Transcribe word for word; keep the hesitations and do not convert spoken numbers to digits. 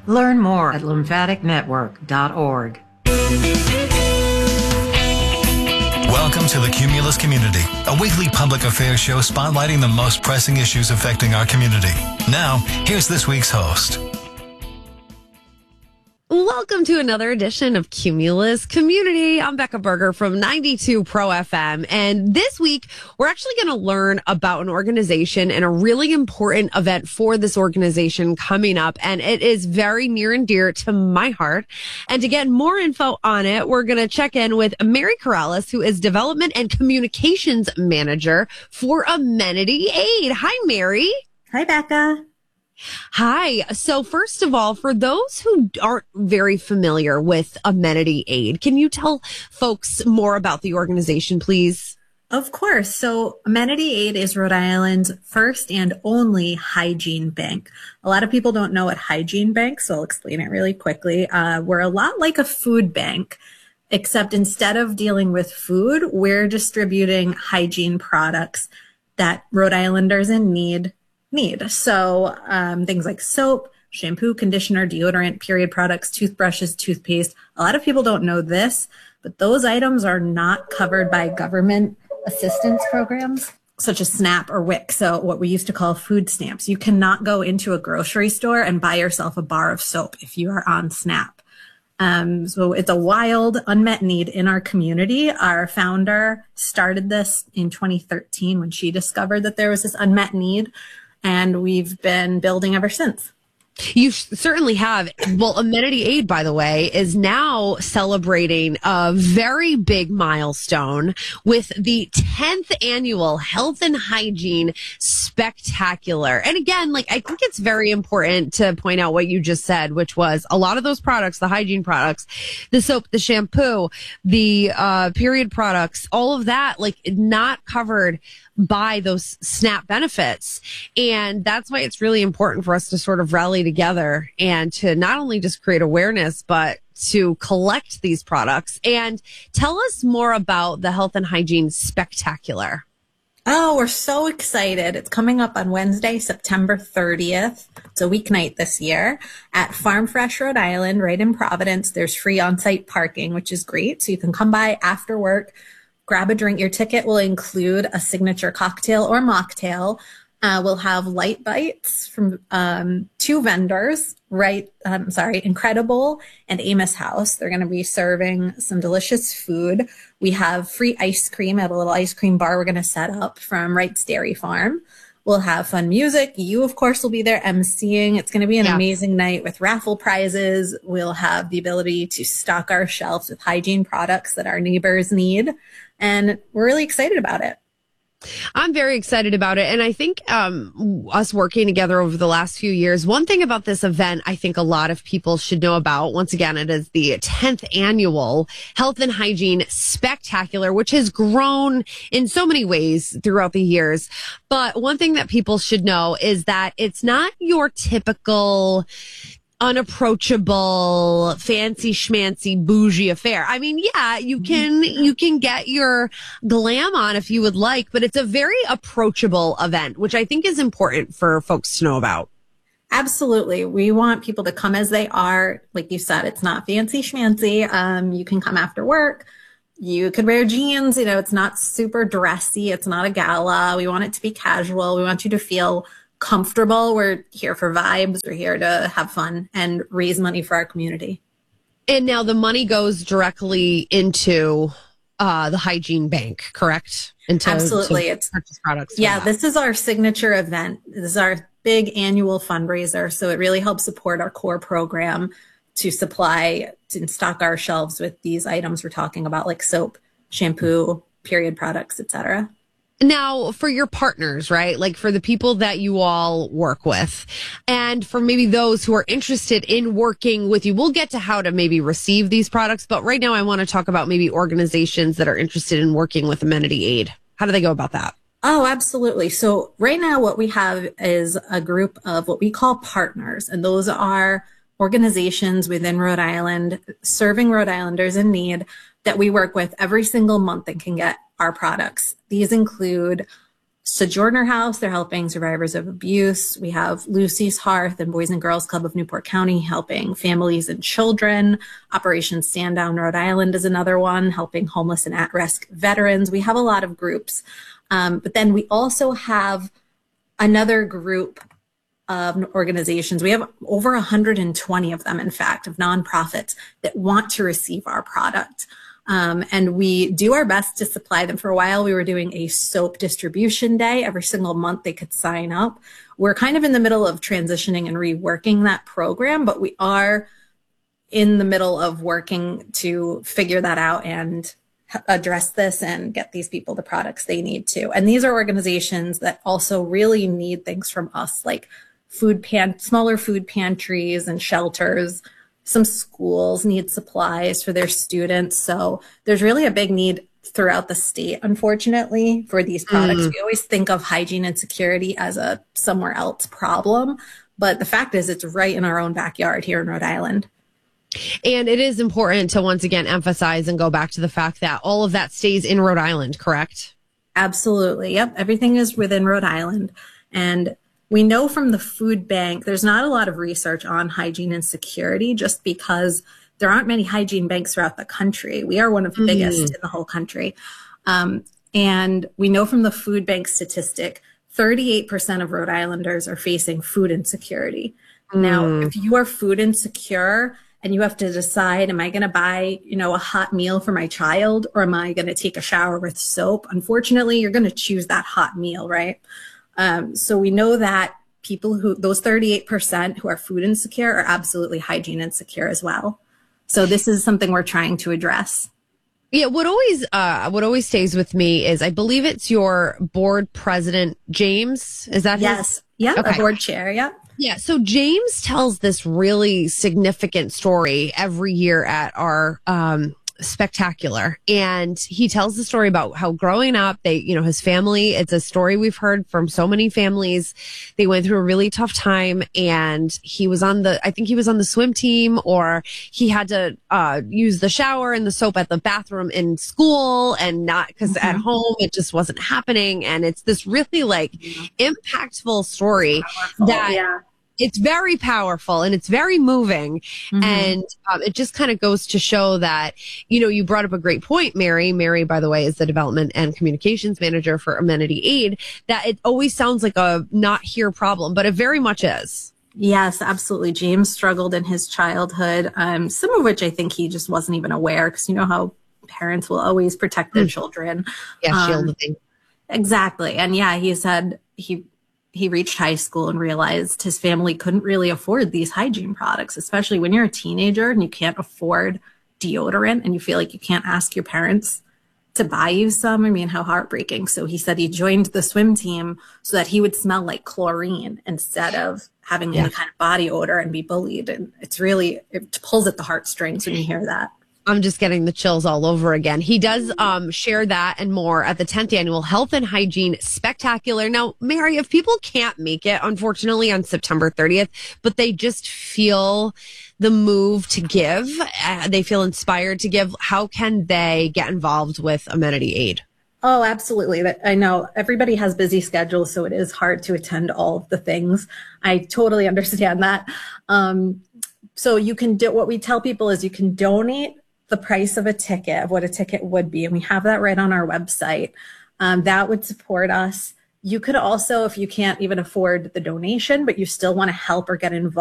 Learn more at lymphatic network dot org. Welcome to the Cumulus Community, a weekly public affairs show spotlighting the most pressing issues affecting our community. Now, here's this week's host. Welcome to another edition of Cumulus Community. I'm Becca Berger from ninety-two Pro F M. And this week, we're actually going to learn about an organization and a really important event for this organization coming up. And it is very near and dear to my heart. And to get more info on it, we're going to check in with Mary Corrales, who is Development and Communications Manager for Amenity Aid. Hi, Mary. Hi, Becca. Hi. So first of all, for those who aren't very familiar with Amenity Aid, can you tell folks more about the organization, please? Of course. So Amenity Aid is Rhode Island's first and only hygiene bank. A lot of people don't know what hygiene bank, so I'll explain it really quickly. Uh, we're a lot like a food bank, except instead of dealing with food, we're distributing hygiene products that Rhode Islanders in need need. So um, things like soap, shampoo, conditioner, deodorant, period products, toothbrushes, toothpaste. A lot of people don't know this, but those items are not covered by government assistance programs such as SNAP or W I C. So what we used to call food stamps. You cannot go into a grocery store and buy yourself a bar of soap if you are on SNAP. Um, so it's a wild, unmet need in our community. Our founder started this in twenty thirteen when she discovered that there was this unmet need. And we've been building ever since. You certainly have. Well, Amenity Aid, by the way, is now celebrating a very big milestone with the tenth annual Health and Hygiene Spectacular. And again, like, I think it's very important to point out what you just said, which was a lot of those products, the hygiene products, the soap, the shampoo, the uh, period products, all of that, like, not covered by those SNAP benefits. And that's why it's really important for us to sort of rally together and to not only just create awareness, but to collect these products. And tell us more about the Health and Hygiene Spectacular. Oh, we're so excited. It's coming up on Wednesday, September thirtieth. It's a weeknight this year at Farm Fresh, Rhode Island, right in Providence. There's free on-site parking, which is great. So you can come by after work, grab a drink. Your ticket will include a signature cocktail or mocktail. Uh, we'll have light bites from um, two vendors, right? I'm sorry, Incredible and Amos House. They're going to be serving some delicious food. We have free ice cream at a little ice cream bar we're going to set up from Wright's Dairy Farm. We'll have fun music. You, of course, will be there emceeing. It's going to be an yeah. amazing night with raffle prizes. We'll have the ability to stock our shelves with hygiene products that our neighbors need. And we're really excited about it. I'm very excited about it. And I think um, us working together over the last few years, one thing about this event I think a lot of people should know about, once again, it is the tenth annual Health and Hygiene Spectacular, which has grown in so many ways throughout the years. But one thing that people should know is that it's not your typical unapproachable, fancy schmancy, bougie affair. I mean, yeah, you can, you can get your glam on if you would like, but it's a very approachable event, which I think is important for folks to know about. Absolutely. We want people to come as they are. Like you said, it's not fancy schmancy. Um, you can come after work. You could wear jeans. You know, it's not super dressy. It's not a gala. We want it to be casual. We want you to feel comfortable. We're here for vibes. We're here to have fun and raise money for our community. And now the money goes directly into uh, the hygiene bank, correct? Into, Absolutely. To it's purchase products. Yeah, that. This is our signature event. This is our big annual fundraiser. So it really helps support our core program to supply and stock our shelves with these items we're talking about, like soap, shampoo, period products, et cetera. Now, for your partners, right? Like for the people that you all work with, and for maybe those who are interested in working with you, we'll get to how to maybe receive these products. But right now, I want to talk about maybe organizations that are interested in working with Amenity Aid. How do they go about that? Oh, absolutely. So right now, what we have is a group of what we call partners, and those are organizations within Rhode Island serving Rhode Islanders in need that we work with every single month and can get our products. These include Sojourner House, they're helping survivors of abuse. We have Lucy's Hearth and Boys and Girls Club of Newport County helping families and children. Operation Stand Down Rhode Island is another one, helping homeless and at-risk veterans. We have a lot of groups. Um, but then we also have another group of organizations. We have over one hundred twenty of them, in fact, of nonprofits that want to receive our product. Um, and we do our best to supply them. For a while, we were doing a soap distribution day. Every single month they could sign up. We're kind of in the middle of transitioning and reworking that program, but we are in the middle of working to figure that out and address this and get these people the products they need to. And these are organizations that also really need things from us, like food pan, smaller food pantries and shelters. Some schools need supplies for their students. So there's really a big need throughout the state, unfortunately, for these products. Mm. We always think of hygiene and security as a somewhere else problem, but the fact is it's right in our own backyard here in Rhode Island. And it is important to once again emphasize and go back to the fact that all of that stays in Rhode Island, correct? Absolutely. Yep. Everything is within Rhode Island. And we know from the food bank, there's not a lot of research on hygiene and security just because there aren't many hygiene banks throughout the country. We are one of the mm. biggest in the whole country. Um, and we know from the food bank statistic, thirty-eight percent of Rhode Islanders are facing food insecurity. Mm. Now, if you are food insecure and you have to decide, am I going to buy, you know, a hot meal for my child, or am I going to take a shower with soap? Unfortunately, you're going to choose that hot meal, right? Um, so we know that people who, those thirty-eight percent who are food insecure are absolutely hygiene insecure as well. So this is something we're trying to address. Yeah, what always uh, what always stays with me is I believe it's your board president, James. Is that yes? His? Yeah, okay. The board chair. Yeah. Yeah. So James tells this really significant story every year at our um, spectacular. And he tells the story about how growing up, they, you know, his family, it's a story we've heard from so many families. They went through a really tough time, and he was on the, I think he was on the swim team, or he had to uh, use the shower and the soap at the bathroom in school, and not because mm-hmm. at home it just wasn't happening. And it's this really like mm-hmm. impactful story Powerful. that yeah. It's very powerful and it's very moving. Mm-hmm. And um, it just kind of goes to show that, you know, you brought up a great point, Mary. Mary, by the way, is the development and communications manager for Amenity Aid, that it always sounds like a not here problem, but it very much is. Yes, absolutely. James struggled in his childhood, um, some of which I think he just wasn't even aware, because you know how parents will always protect their mm. children. Yeah, shielding. Um, exactly. And yeah, he said he he reached high school and realized his family couldn't really afford these hygiene products, especially when you're a teenager and you can't afford deodorant and you feel like you can't ask your parents to buy you some. I mean, how heartbreaking. So he said he joined the swim team so that he would smell like chlorine instead of having yeah. any kind of body odor and be bullied. And it's really, it pulls at the heartstrings when you hear that. I'm just getting the chills all over again. He does um, share that and more at the tenth annual Health and Hygiene Spectacular. Now, Mary, if people can't make it, unfortunately, on September thirtieth, but they just feel the move to give, uh, they feel inspired to give, how can they get involved with Amenity Aid? Oh, absolutely. I know everybody has busy schedules, so it is hard to attend all of the things. I totally understand that. Um, so you can do, what we tell people is you can donate the price of a ticket, of what a ticket would be. And we have that right on our website. Um, that would support us. You could also, if you can't even afford the donation, but you still want to help or get involved,